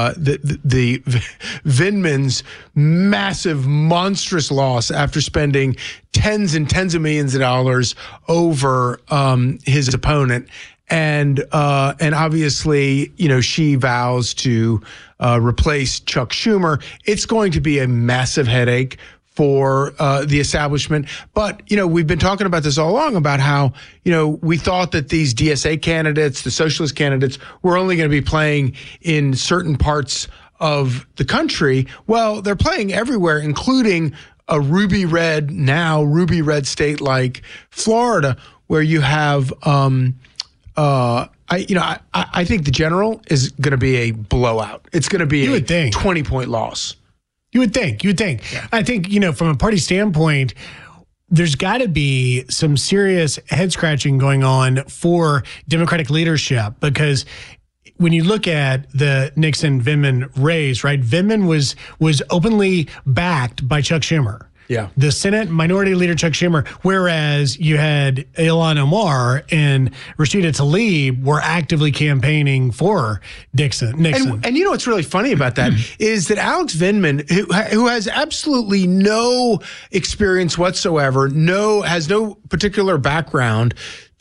the Vindman's massive, monstrous loss after spending tens and tens of millions of dollars over his opponent. And obviously, she vows to replace Chuck Schumer. It's going to be a massive headache for the establishment. But, we've been talking about this all along about how, we thought that these DSA candidates, the socialist candidates, were only going to be playing in certain parts of the country. Well, they're playing everywhere, including a ruby red state like Florida, where you have, I think the general is going to be a blowout. It's going to be a 20-point loss. You would think. Yeah. I think, from a party standpoint, there's got to be some serious head scratching going on for Democratic leadership, because when you look at the Nixon-Vindman race, right, Vindman was openly backed by Chuck Schumer. Yeah. The Senate Minority Leader Chuck Schumer, whereas you had Ilhan Omar and Rashida Tlaib were actively campaigning for Nixon. And what's really funny about that is that Alex Vindman, who has absolutely no experience whatsoever, has no particular background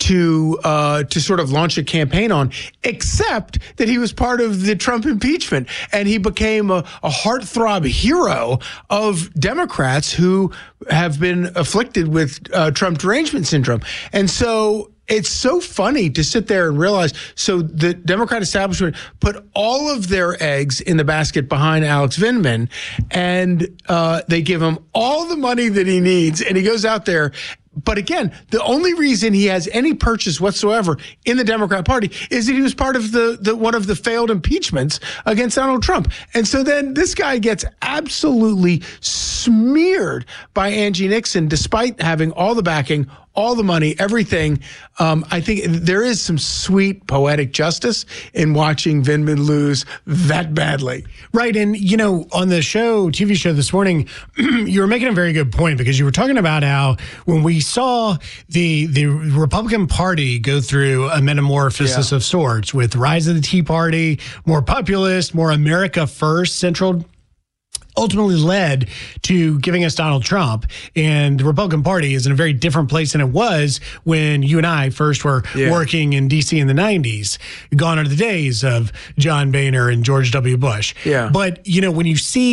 to sort of launch a campaign on, except that he was part of the Trump impeachment, and he became a heartthrob hero of Democrats who have been afflicted with Trump derangement syndrome. And so it's so funny to sit there and realize, so the Democrat establishment put all of their eggs in the basket behind Alex Vindman, and they give him all the money that he needs, and he goes out there. But again, the only reason he has any purchase whatsoever in the Democrat Party is that he was part of the one of the failed impeachments against Donald Trump. And so then this guy gets absolutely smeared by Angie Nixon, despite having all the backing, all the money, everything. I think there is some sweet poetic justice in watching Vindman lose that badly. Right. And, on the TV show this morning, you were making a very good point, because you were talking about how when we saw the Republican Party go through a metamorphosis of sorts with the rise of the Tea Party, more populist, more America first central, ultimately led to giving us Donald Trump. And the Republican Party is in a very different place than it was when you and I first were working in D.C. in the 90s. Gone are the days of John Boehner and George W. Bush. Yeah. But, when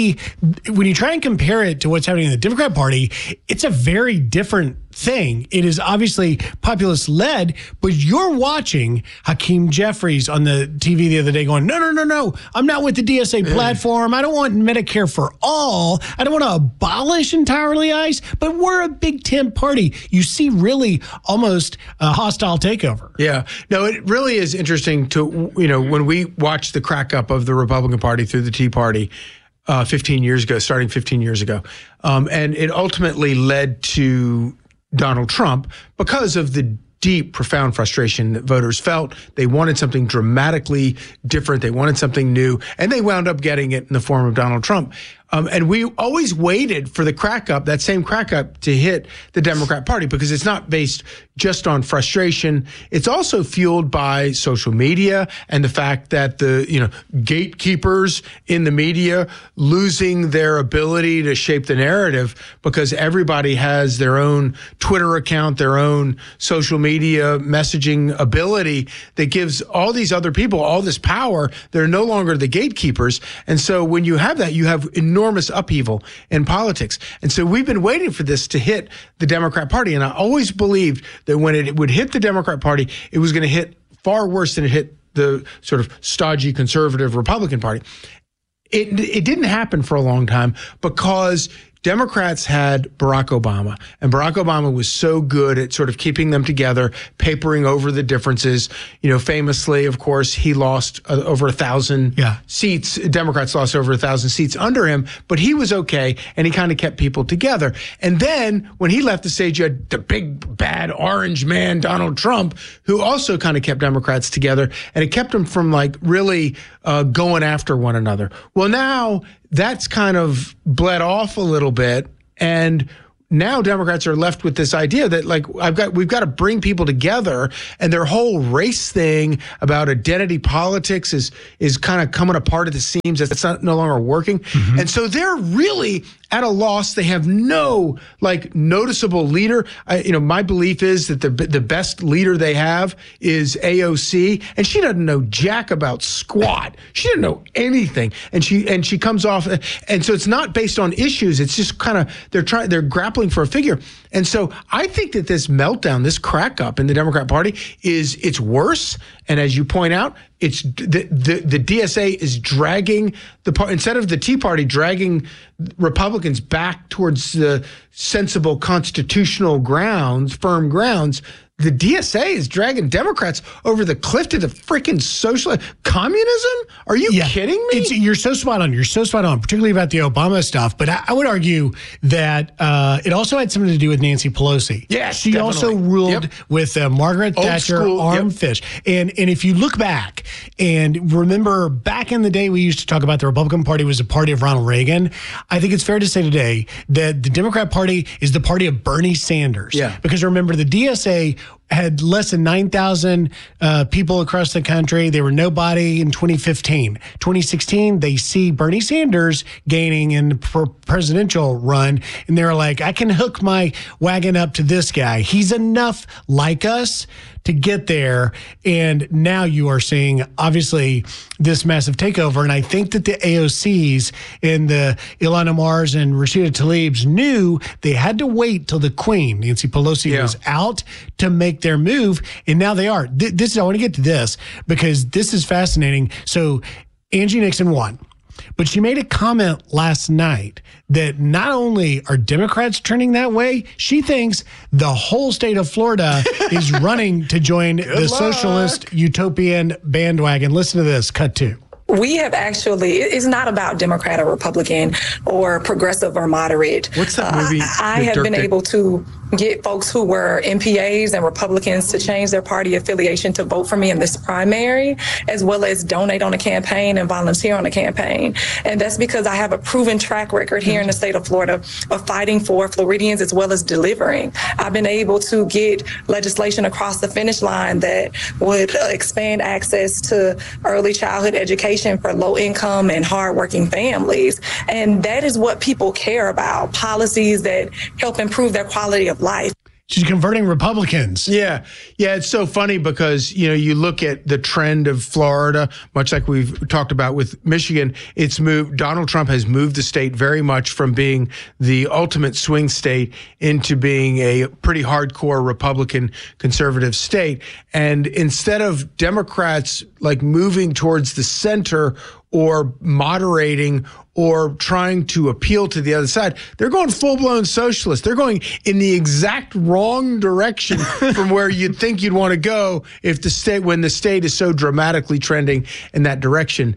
you try and compare it to what's happening in the Democrat Party, it's a very different thing. It is obviously populist led, but you're watching Hakeem Jeffries on the TV the other day going, no, I'm not with the DSA platform. I don't want Medicare for all. I don't want to abolish entirely ICE, but we're a big tent party. You see really almost a hostile takeover. Yeah. No, it really is interesting to, when we watched the crack up of the Republican Party through the Tea Party, 15 years ago, starting 15 years ago. And it ultimately led to Donald Trump because of the deep, profound frustration that voters felt. They wanted something dramatically different. They wanted something new, and they wound up getting it in the form of Donald Trump. And we always waited for that same crack up to hit the Democrat Party, because it's not based just on frustration. It's also fueled by social media and the fact that the, gatekeepers in the media losing their ability to shape the narrative, because everybody has their own Twitter account, their own social media messaging ability that gives all these other people all this power. They're no longer the gatekeepers. And so when you have that, you have enormous upheaval in politics. And so we've been waiting for this to hit the Democrat Party. And I always believed that when it would hit the Democrat Party, it was going to hit far worse than it hit the sort of stodgy conservative Republican Party. It didn't happen for a long time because Democrats had Barack Obama, and Barack Obama was so good at sort of keeping them together, papering over the differences. Famously, of course, he lost over 1,000 seats. Democrats lost over 1,000 seats under him, but he was okay, and he kind of kept people together. And then when he left the stage, you had the big, bad orange man, Donald Trump, who also kind of kept Democrats together, and it kept them from really going after one another. Well, now that's kind of bled off a little bit, and now Democrats are left with this idea that we've got to bring people together, and their whole race thing about identity politics is kind of coming apart at the seams. It's no longer working. Mm-hmm. And so they're really at a loss. They have no noticeable leader. My belief is that the best leader they have is AOC, and she doesn't know jack about squat. She doesn't know anything, and she comes off, and so it's not based on issues. It's just kind of they're grappling for a figure. And so I think that this meltdown, this crack up in the Democrat Party it's worse. And as you point out, it's the DSA is dragging instead of the Tea Party dragging Republicans back towards the sensible constitutional grounds, firm grounds. The DSA is dragging Democrats over the cliff to the freaking socialist communism. Are you kidding me? You're so spot on. You're so spot on, particularly about the Obama stuff. But I would argue that it also had something to do with Nancy Pelosi. Yes, she definitely. also ruled with Margaret Thatcher, armed fish. And if you look back and remember back in the day, we used to talk about the Republican Party was a party of Ronald Reagan. I think it's fair to say today that the Democrat Party is the party of Bernie Sanders. Yeah. Because remember, the DSA had less than 9,000 people across the country. They were nobody in 2015. 2016, they see Bernie Sanders gaining in the presidential run, and they're like, I can hook my wagon up to this guy. He's enough like us to get there. And now you are seeing, obviously, this massive takeover. And I think that the AOCs and the Ilhan Omar's and Rashida Tlaib's knew they had to wait till the Queen, Nancy Pelosi, was out to make their move. And now they are. I want to get to this because this is fascinating. So Angie Nixon won. But she made a comment last night that not only are Democrats turning that way, she thinks the whole state of Florida is running to join the socialist utopian bandwagon. Listen to this, cut 2. We have actually, it's not about Democrat or Republican or progressive or moderate. What's that movie? I have been able to get folks who were MPAs and Republicans to change their party affiliation to vote for me in this primary, as well as donate on a campaign and volunteer on a campaign. And that's because I have a proven track record here in the state of Florida of fighting for Floridians as well as delivering. I've been able to get legislation across the finish line that would expand access to early childhood education for low-income and hardworking families. And that is what people care about, policies that help improve their quality of life. She's converting Republicans. Yeah. It's so funny because, you look at the trend of Florida, much like we've talked about with Michigan, it's moved. Donald Trump has moved the state very much from being the ultimate swing state into being a pretty hardcore Republican conservative state. And instead of Democrats moving towards the center or moderating or trying to appeal to the other side, they're going full-blown socialist. They're going in the exact wrong direction from where you'd think you'd want to go when the state is so dramatically trending in that direction.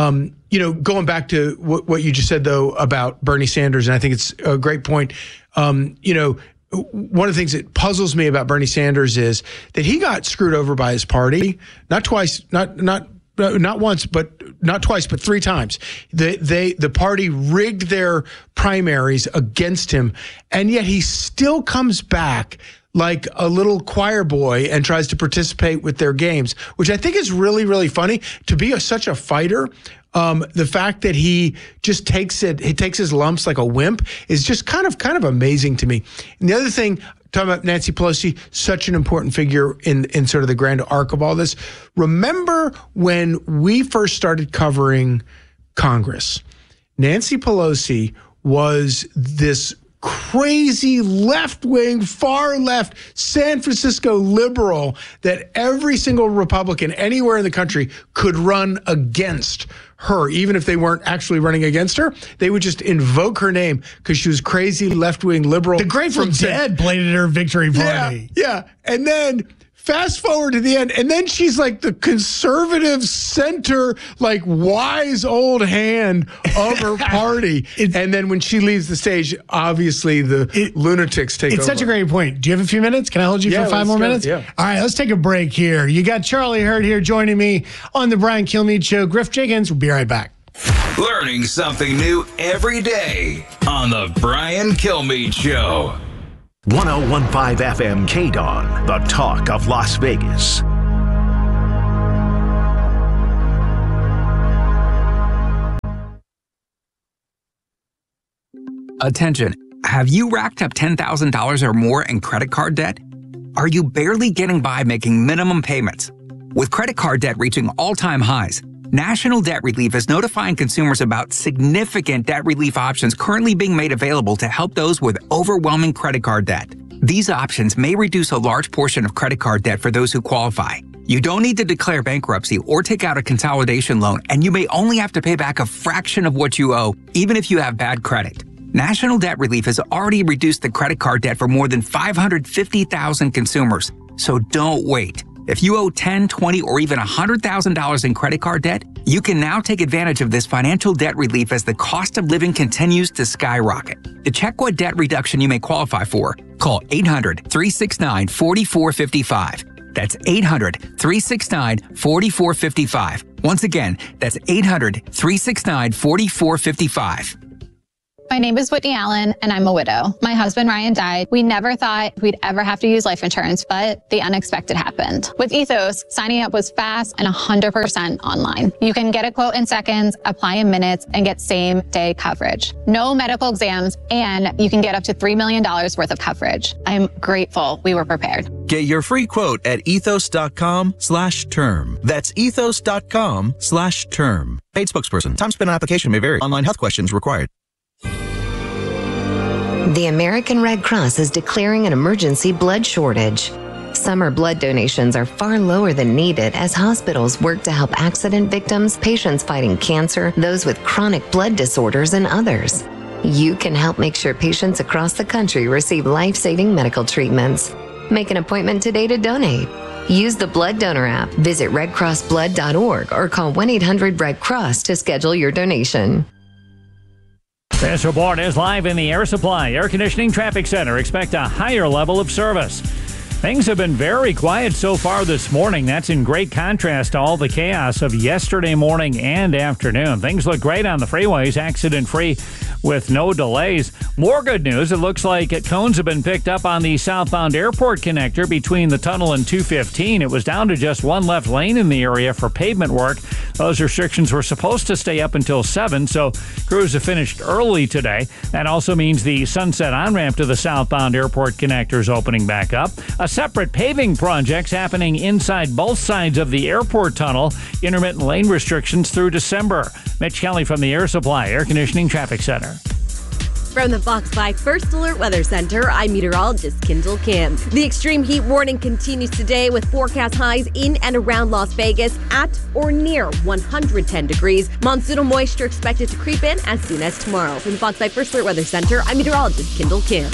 Going back to what you just said, though, about Bernie Sanders, and I think it's a great point. One of the things that puzzles me about Bernie Sanders is that he got screwed over by his party, not twice, not once, but not twice, but 3 times. The party rigged their primaries against him, and yet he still comes back like a little choir boy and tries to participate with their games, which I think is really, really funny. To be such a fighter, the fact that he just takes his lumps like a wimp is just kind of amazing to me. And the other thing, talking about Nancy Pelosi, such an important figure in sort of the grand arc of all this. Remember when we first started covering Congress, Nancy Pelosi was this crazy left-wing, far-left San Francisco liberal that every single Republican anywhere in the country could run against her. Even if they weren't actually running against her, they would just invoke her name because she was crazy left-wing liberal. The Grateful Dead played at her victory party. Yeah. And then fast forward to the end, and then she's like the conservative center, wise old hand of her party. And then when she leaves the stage, obviously the lunatics take over. It's such a great point. Do you have a few minutes? Can I hold you for 5 more minutes? Yeah. All right, let's take a break here. You got Charlie Hurt here joining me on the Brian Kilmeade Show. Griff Jenkins will be right back. Learning something new every day on The Brian Kilmeade Show. 101.5 FM KDON, the talk of Las Vegas. Attention. Have you racked up $10,000 or more in credit card debt? Are you barely getting by making minimum payments? With credit card debt reaching all-time highs, National Debt Relief is notifying consumers about significant debt relief options currently being made available to help those with overwhelming credit card debt. These options may reduce a large portion of credit card debt for those who qualify. You don't need to declare bankruptcy or take out a consolidation loan, and you may only have to pay back a fraction of what you owe, even if you have bad credit. National Debt Relief has already reduced the credit card debt for more than 550,000 consumers. So don't wait. If you owe $10,000, $20,000, or even $100,000 in credit card debt, you can now take advantage of this financial debt relief as the cost of living continues to skyrocket. To check what debt reduction you may qualify for, call 800-369-4455. That's 800-369-4455. Once again, that's 800-369-4455. My name is Whitney Allen, and I'm a widow. My husband, Ryan, died. We never thought we'd ever have to use life insurance, but the unexpected happened. With Ethos, signing up was fast and 100% online. You can get a quote in seconds, apply in minutes, and get same-day coverage. No medical exams, and you can get up to $3 million worth of coverage. I'm grateful we were prepared. Get your free quote at ethos.com/term. That's ethos.com/term. Paid spokesperson. Time spent on application may vary. Online health questions required. The American Red Cross is declaring an emergency blood shortage. Summer blood donations are far lower than needed as hospitals work to help accident victims, patients fighting cancer, those with chronic blood disorders, and others. You can help make sure patients across the country receive life-saving medical treatments. Make an appointment today to donate. Use the Blood Donor app, visit redcrossblood.org, or call 1-800-RED-CROSS to schedule your donation. This report is live in the Air Supply Air Conditioning Traffic Center. Expect a higher level of service. Things have been very quiet so far this morning. That's in great contrast to all the chaos of yesterday morning and afternoon. Things look great on the freeways, accident-free with no delays. More good news. It looks like cones have been picked up on the southbound airport connector between the tunnel and 215. It was down to just one left lane in the area for pavement work. Those restrictions were supposed to stay up until 7, so crews have finished early today. That also means the Sunset on-ramp to the southbound airport connector is opening back up. A separate paving project's happening inside both sides of the airport tunnel. Intermittent lane restrictions through December. Mitch Kelly from the Air Supply Air Conditioning Traffic Center. From the Fox 5 First Alert Weather Center, I'm meteorologist Kendall Kim. The extreme heat warning continues today with forecast highs in and around Las Vegas at or near 110 degrees. Monsoonal moisture expected to creep in as soon as tomorrow. From the Fox 5 First Alert Weather Center, I'm meteorologist Kendall Kim.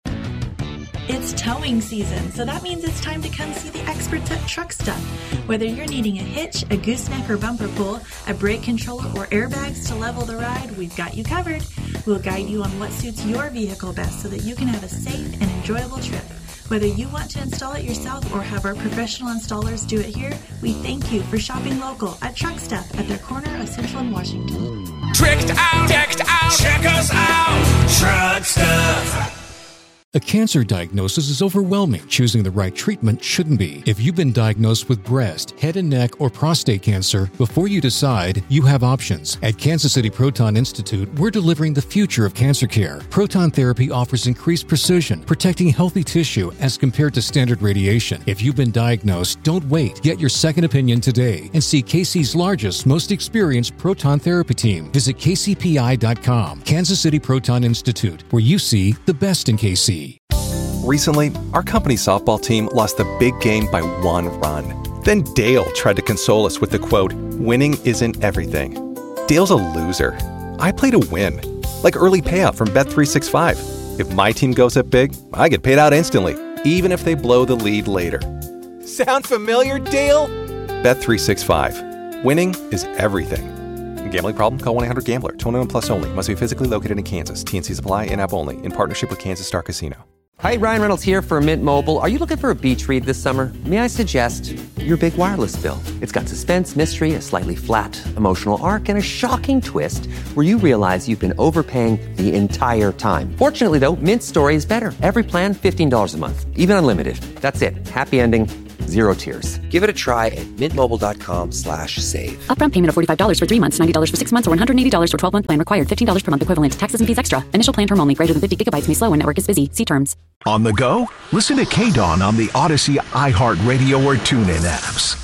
It's towing season, so that means it's time to come see the experts at Truck Stuff. Whether you're needing a hitch, a gooseneck or bumper pull, a brake controller, or airbags to level the ride, we've got you covered. We'll guide you on what suits your vehicle best so that you can have a safe and enjoyable trip. Whether you want to install it yourself or have our professional installers do it here, we thank you for shopping local at Truck Stuff at their corner of Central and Washington. Tricked out, check us out, Truck Stuff. A cancer diagnosis is overwhelming. Choosing the right treatment shouldn't be. If you've been diagnosed with breast, head and neck, or prostate cancer, before you decide, you have options. At Kansas City Proton Institute, we're delivering the future of cancer care. Proton therapy offers increased precision, protecting healthy tissue as compared to standard radiation. If you've been diagnosed, don't wait. Get your second opinion today and see KC's largest, most experienced proton therapy team. Visit kcpi.com. Kansas City Proton Institute, where you see the best in KC. Recently, our company's softball team lost the big game by 1 run. Then Dale tried to console us with the quote, "Winning isn't everything." Dale's a loser. I play to win. Like early payout from Bet365. If my team goes up big, I get paid out instantly, even if they blow the lead later. Sound familiar, Dale? Bet365. Winning is everything. Gambling problem? Call 1-800-GAMBLER. 21 plus only. Must be physically located in Kansas. TNCs apply. In-app only. In partnership with Kansas Star Casino. Hi, Ryan Reynolds here for Mint Mobile. Are you looking for a beach read this summer? May I suggest your big wireless bill? It's got suspense, mystery, a slightly flat emotional arc, and a shocking twist where you realize you've been overpaying the entire time. Fortunately, though, Mint's story is better. Every plan, $15 a month. Even unlimited. That's it. Happy ending. Zero tears. Give it a try at mintmobile.com/save. Upfront payment of $45 for 3 months, $90 for 6 months, or $180 for 12-month plan required. $15 per month equivalent. Taxes and fees extra. Initial plan term only. Greater than 50 gigabytes may slow when network is busy. See terms. On the go? Listen to KDAWN on the Odyssey, iHeartRadio, or TuneIn apps.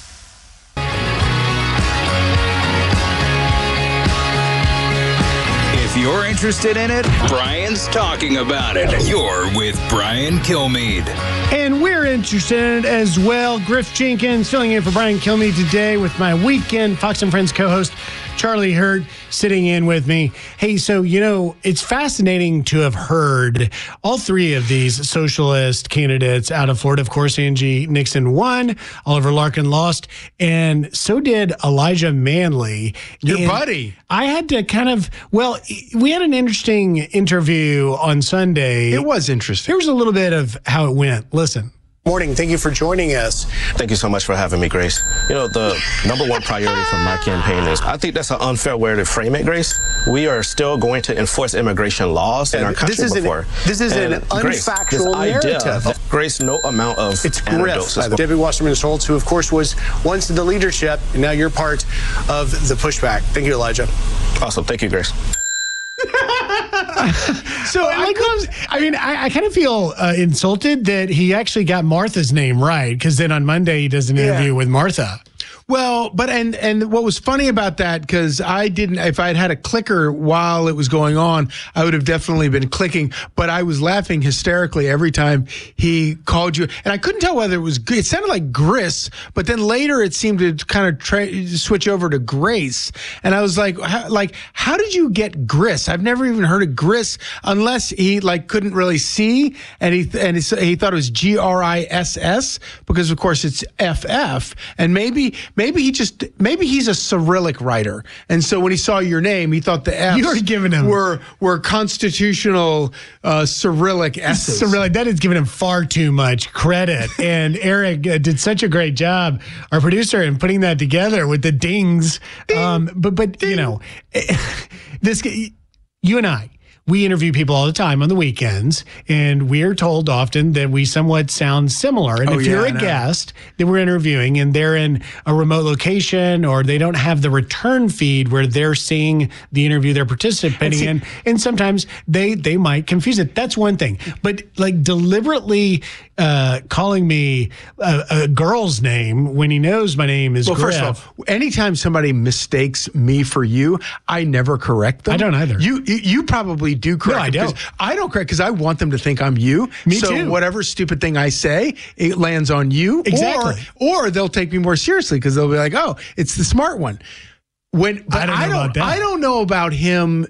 If you're interested in it, Brian's talking about it. You're with Brian Kilmeade. And we're interested in it as well. Griff Jenkins filling in for Brian Kilmeade today with my weekend Fox and Friends co-host Charlie Hurt sitting in with me. Hey, so, it's fascinating to have heard all three of these socialist candidates out of Florida. Of course, Angie Nixon won, Oliver Larkin lost, and so did Elijah Manley. Your buddy. I had to we had an interesting interview on Sunday. It was interesting. Here's a little bit of how it went. Listen. Morning. Thank you for joining us. Thank you so much for having me, Grace. The number one priority for my campaign is, I think that's an unfair way to frame it, Grace. We are still going to enforce immigration laws in our country before. This is an unfactual narrative. Grace, no amount of It's Griff, David Wasserman Schultz, who, of course, was once in the leadership, and now you're part of the pushback. Thank you, Elijah. Awesome. Thank you, Grace. So I kind of feel insulted that he actually got Martha's name right, because then on Monday he does an interview with Martha. Well, but and what was funny about that, because if I'd had a clicker while it was going on, I would have definitely been clicking, but I was laughing hysterically every time he called you. And I couldn't tell whether it sounded like Gris, but then later it seemed to kind of switch over to Grace. And I was like, how did you get Gris? I've never even heard of Gris, unless he couldn't really see. And he thought it was GRISS, because of course it's FF. And maybe he's a Cyrillic writer, and so when he saw your name, he thought the F's were constitutional Cyrillic S's. Cyrillic. That is giving him far too much credit. And Eric did such a great job, our producer, in putting that together with the dings. Ding, but ding. You and I. We interview people all the time on the weekends, and we are told often that we somewhat sound similar. And if you're a guest that we're interviewing and they're in a remote location, or they don't have the return feed where they're seeing the interview they're participating in, and sometimes they might confuse it. That's one thing. But deliberately calling me a girl's name when he knows my name is Griff. First of all, anytime somebody mistakes me for you, I never correct them. I don't either. You probably do correct. No, I don't. I don't correct, because I want them to think I'm you. Me so too. Whatever stupid thing I say, it lands on you. Exactly. Or they'll take me more seriously, because they'll be like, "Oh, it's the smart one." I don't know about him.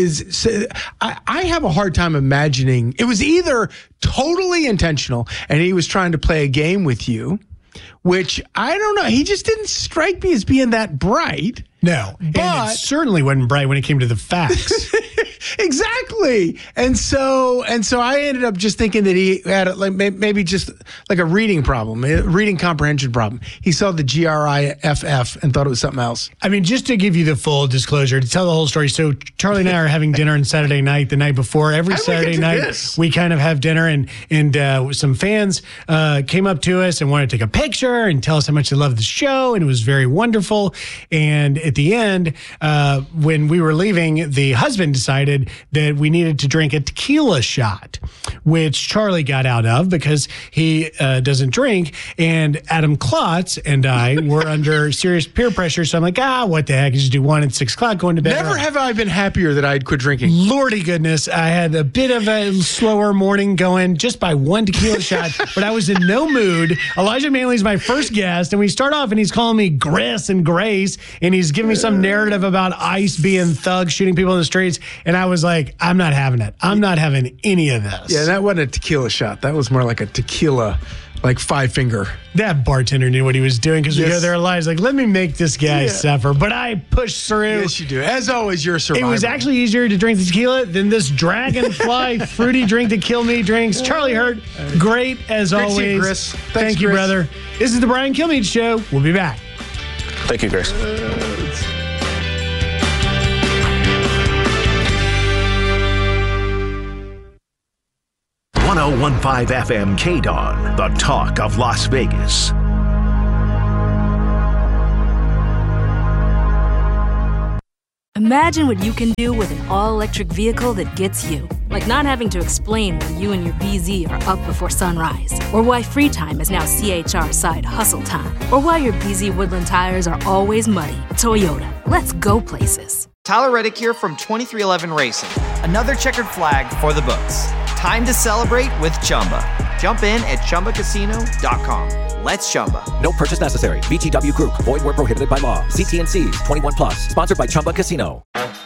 I have a hard time imagining. It was either totally intentional and he was trying to play a game with you, which I don't know. He just didn't strike me as being that bright. No, but and it certainly wasn't bright when it came to the facts. Exactly. And so I ended up just thinking that he had maybe just like a reading problem, a reading comprehension problem. He saw the GRIFF and thought it was something else. I mean, just to give you the full disclosure, to tell the whole story. So Charlie and I are having dinner on Saturday night, the night before. Every Saturday night, we kind of have dinner, and some fans came up to us and wanted to take a picture and tell us how much they loved the show, and it was very wonderful. And at the end, when we were leaving, the husband decided that we needed to drink a tequila shot, which Charlie got out of because he doesn't drink. And Adam Klotz and I were under serious peer pressure. So I'm like, what the heck? Just do one at 6 o'clock, going to bed. Never have I been happier that I'd quit drinking. Lordy goodness. I had a bit of a slower morning going just by one tequila shot, but I was in no mood. Elijah Manley's my first guest, and we start off and he's calling me Gris and Grace, and he's giving me some narrative about ICE being thugs, shooting people in the streets. And I was like, I'm not having it. I'm not having any of this. Yeah, that wasn't a tequila shot. That was more like a tequila like 5-finger. That bartender knew what he was doing because we go there live. Like, let me make this guy suffer. But I pushed through. Yes, you do. As always, you're a survivor. It was actually easier to drink the tequila than this dragonfly fruity drink to kill me drinks. Charlie Hurt, great as always. See you, Chris. Thank you, Chris. brother. This is the Brian Kilmeade Show. We'll be back. Thank you, Grace. 101.5 FM KDON, the talk of Las Vegas. Imagine what you can do with an all-electric vehicle that gets you. Like not having to explain why you and your BZ are up before sunrise. Or why free time is now CHR side hustle time. Or why your BZ Woodland tires are always muddy. Toyota, let's go places. Tyler Reddick here from 2311 Racing. Another checkered flag for the books. Time to celebrate with Chumba. Jump in at ChumbaCasino.com. Let's Chumba. No purchase necessary. VGW Group. Void where prohibited by law. CT&Cs. 21 plus. Sponsored by Chumba Casino.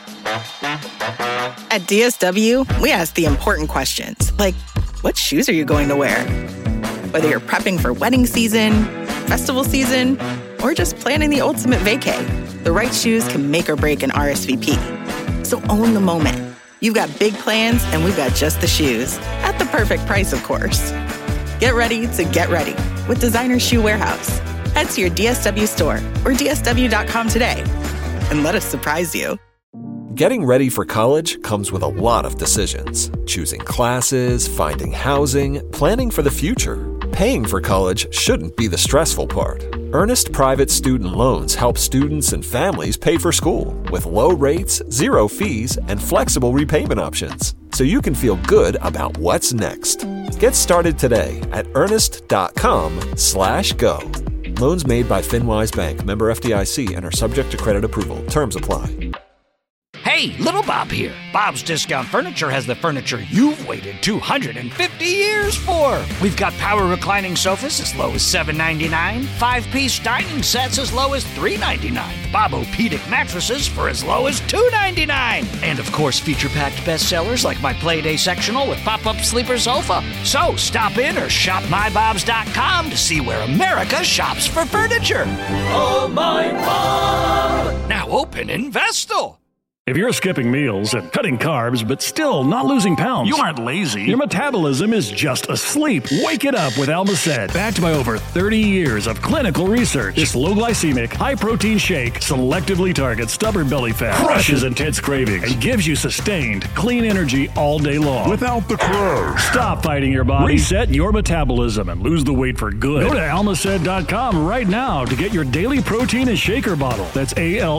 At DSW, we ask the important questions, like, what shoes are you going to wear? Whether you're prepping for wedding season, festival season, or just planning the ultimate vacay, the right shoes can make or break an RSVP. So own the moment. You've got big plans, and we've got just the shoes. At the perfect price, of course. Get ready to get ready with Designer Shoe Warehouse. Head to your DSW store or DSW.com today and let us surprise you. Getting ready for college comes with a lot of decisions. Choosing classes, finding housing, planning for the future. Paying for college shouldn't be the stressful part. Earnest Private Student Loans help students and families pay for school with low rates, zero fees, and flexible repayment options, so you can feel good about what's next. Get started today at earnest.com/go. Loans made by FinWise Bank, member FDIC, and are subject to credit approval. Terms apply. Hey, Little Bob here. Bob's Discount Furniture has the furniture you've waited 250 years for. We've got power reclining sofas as low as $7.99, 5-piece dining sets as low as $3.99, Bob-O-Pedic mattresses for as low as $2.99, and of course feature-packed bestsellers like my Playday sectional with pop-up sleeper sofa. So stop in or shop mybobs.com to see where America shops for furniture. Oh, my Bob! Now open in Vestal. If you're skipping meals and cutting carbs but still not losing pounds, you aren't lazy. Your metabolism is just asleep. Wake it up with Almacet. Backed by over 30 years of clinical research, this low-glycemic, high-protein shake selectively targets stubborn belly fat, crushes intense cravings, and gives you sustained, clean energy all day long. Without the crow. Stop fighting your body. Reset your metabolism and lose the weight for good. Go to Almacet.com right now to get your daily protein and shaker bottle. That's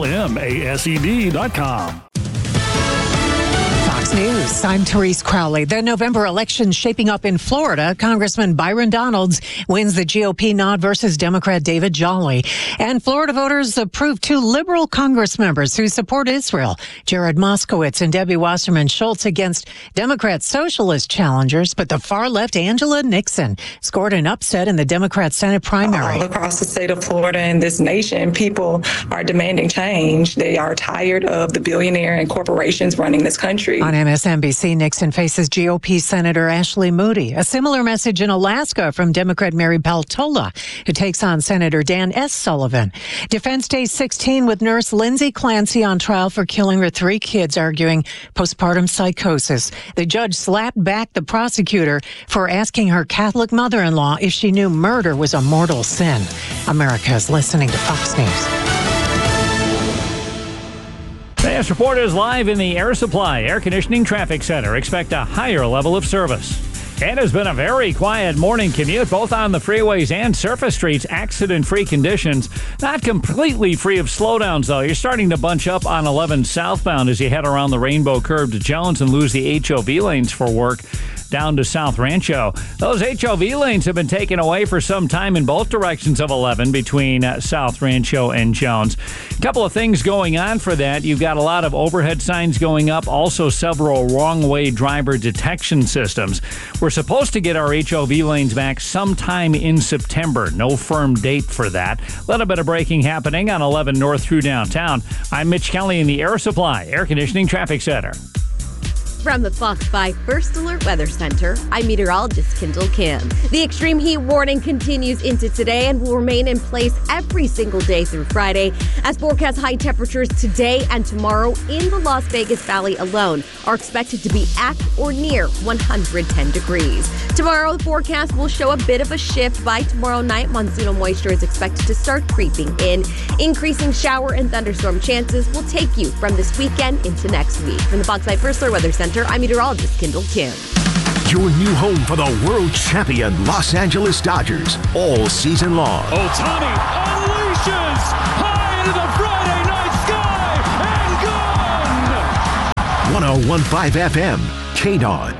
ALMASED.com. Fox News, I'm Therese Crowley. The November election shaping up in Florida. Congressman Byron Donalds wins the GOP nod versus Democrat David Jolly. And Florida voters approved 2 liberal Congress members who support Israel, Jared Moskowitz and Debbie Wasserman Schultz, against Democrat socialist challengers. But the far-left Angela Nixon scored an upset in the Democrat Senate primary. All across the state of Florida and this nation, people are demanding change. They are tired of the billionaire and corporations running this country. On MSNBC, Nixon faces GOP Senator Ashley Moody. A similar message in Alaska from Democrat Mary Peltola, who takes on Senator Dan S. Sullivan. Defense Day 16 with nurse Lindsay Clancy on trial for killing her 3 kids, arguing postpartum psychosis. The judge slapped back the prosecutor for asking her Catholic mother-in-law if she knew murder was a mortal sin. America is listening to Fox News. This report is live in the Air Supply Air Conditioning Traffic Center. Expect a higher level of service. It has been a very quiet morning commute, both on the freeways and surface streets. Accident-free conditions. Not completely free of slowdowns, though. You're starting to bunch up on 11 southbound as you head around the Rainbow Curve to Jones and lose the HOV lanes for work down to South Rancho. Those HOV lanes have been taken away for some time in both directions of 11 between South Rancho and Jones. A couple of things going on for that. You've got a lot of overhead signs going up, also several wrong-way driver detection systems. We're supposed to get our HOV lanes back sometime in September. No firm date for that. A little bit of braking happening on 11 north through downtown. I'm Mitch Kelly in the Air Supply Air Conditioning Traffic Center. From the Fox 5 First Alert Weather Center, I'm meteorologist Kendall Kim. The extreme heat warning continues into today and will remain in place every single day through Friday, as forecast high temperatures today and tomorrow in the Las Vegas Valley alone are expected to be at or near 110 degrees. Tomorrow, the forecast will show a bit of a shift. By tomorrow night, monsoonal moisture is expected to start creeping in. Increasing shower and thunderstorm chances will take you from this weekend into next week. From the Fox 5 First Alert Weather Center, I'm meteorologist Kendall Kim. Your new home for the world champion Los Angeles Dodgers all season long. Ohtani unleashes high into the Friday night sky and gone! 1015 FM, KDON.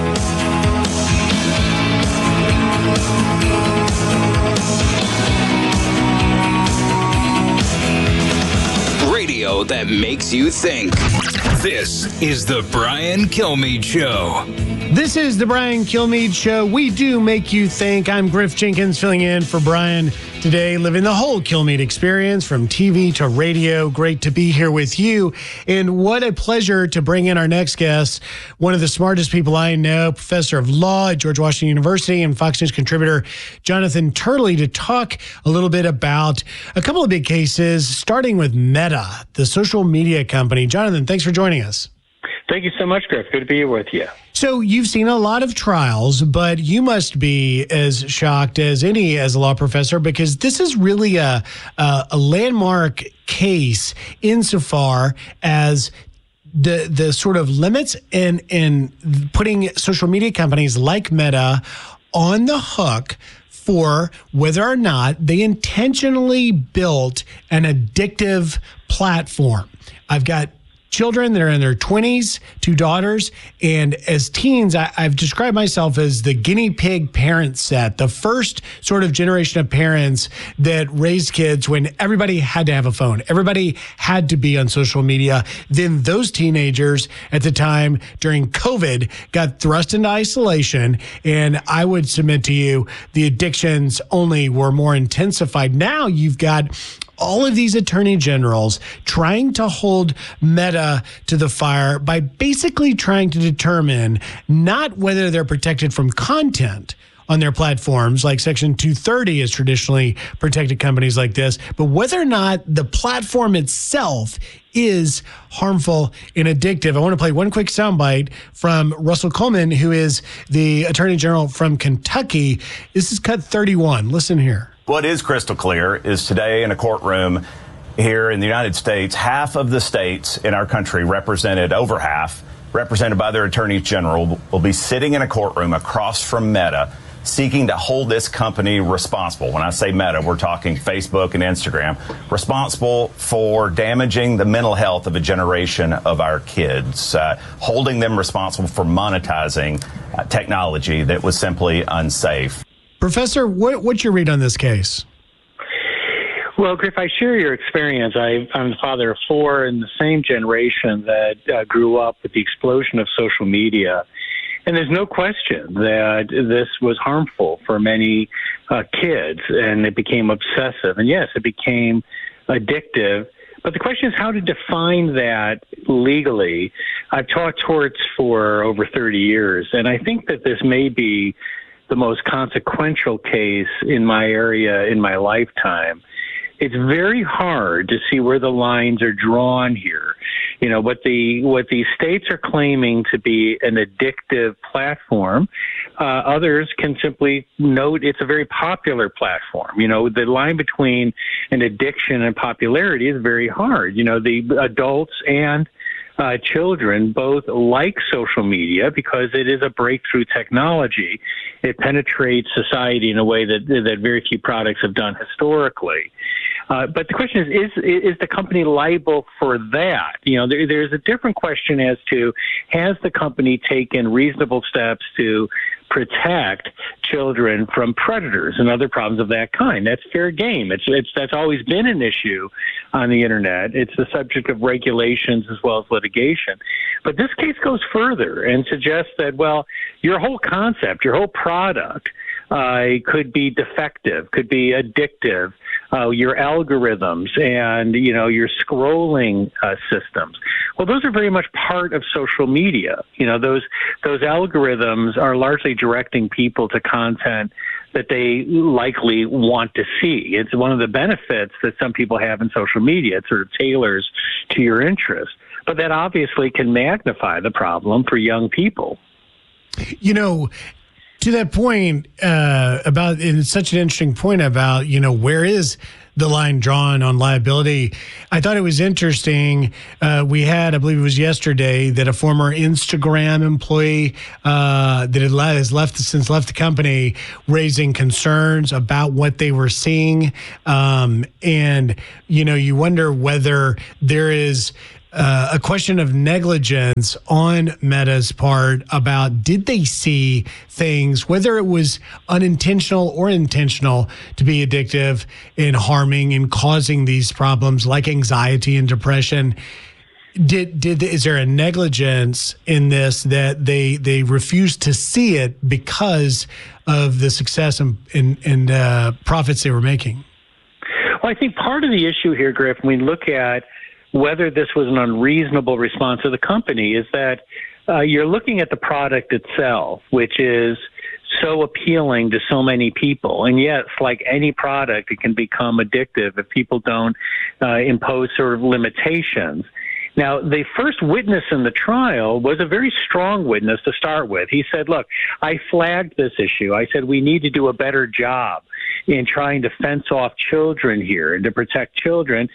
Radio that makes you think. This is the Brian Kilmeade Show. This is the Brian Kilmeade Show. We do make you think. I'm Griff Jenkins filling in for Brian today, living the whole Kilmeade experience from TV to radio. Great to be here with you. And what a pleasure to bring in our next guest, one of the smartest people I know, professor of law at George Washington University and Fox News contributor Jonathan Turley, to talk a little bit about a couple of big cases, starting with Meta, the social media company. Jonathan, thanks for joining us. Thank you so much, Griff. Good to be here with you. So you've seen a lot of trials, but you must be as shocked as any as a law professor, because this is really a landmark case insofar as the sort of limits in putting social media companies like Meta on the hook for whether or not they intentionally built an addictive platform. I've got children that are in their 20s, 2 daughters, and as teens, I've described myself as the guinea pig parent set, the first sort of generation of parents that raised kids when everybody had to have a phone. Everybody had to be on social media. Then those teenagers at the time during COVID got thrust into isolation, and I would submit to you the addictions only were more intensified. Now you've got all of these attorney generals trying to hold Meta to the fire by basically trying to determine not whether they're protected from content on their platforms, like Section 230 has traditionally protected companies like this, but whether or not the platform itself is harmful and addictive. I want to play one quick soundbite from Russell Coleman, who is the Attorney General from Kentucky. This is cut 31. Listen here. What is crystal clear is today in a courtroom here in the United States, half of the states in our country represented, over half, represented by their attorneys general, will be sitting in a courtroom across from Meta seeking to hold this company responsible. When I say Meta, we're talking Facebook and Instagram, responsible for damaging the mental health of a generation of our kids, holding them responsible for monetizing technology that was simply unsafe. Professor, what's your read on this case? Well, Griff, I share your experience. I'm the father of 4 in the same generation that grew up with the explosion of social media. And there's no question that this was harmful for many kids, and it became obsessive. And yes, it became addictive. But the question is how to define that legally. I've taught torts for over 30 years, and I think that this may be the most consequential case in my area in my lifetime. It's very hard to see where the lines are drawn here. You know, what the states are claiming to be an addictive platform, others can simply note it's a very popular platform. You know, the line between an addiction and popularity is very hard. You know, the adults and children both like social media because it is a breakthrough technology. It penetrates society in a way that very few products have done historically. But the question is the company liable for that? You know, there's a different question as to, has the company taken reasonable steps to protect children from predators and other problems of that kind? That's fair game. That's always been an issue on the internet. It's the subject of regulations as well as litigation. But this case goes further and suggests that, well, your whole concept, your whole product could be defective, could be addictive, your algorithms and, your scrolling systems. Well, those are very much part of social media. Those algorithms are largely directing people to content that they likely want to see. It's one of the benefits that some people have in social media. It sort of tailors to your interest. But that obviously can magnify the problem for young people. To that point it's such an interesting point about, where is the line drawn on liability? I thought it was interesting. We had, I believe it was yesterday, that a former Instagram employee that has left the company, raising concerns about what they were seeing. And, you wonder whether there is a question of negligence on Meta's part about, did they see things, whether it was unintentional or intentional, to be addictive and harming and causing these problems like anxiety and depression? Is there a negligence in this that they refused to see it because of the success and profits they were making? Well, I think part of the issue here, Griff, when we look at whether this was an unreasonable response of the company, is that you're looking at the product itself, which is so appealing to so many people. And yet, like any product, it can become addictive if people don't impose sort of limitations. Now, the first witness in the trial was a very strong witness to start with. He said, look, I flagged this issue. I said we need to do a better job in trying to fence off children here and to protect children.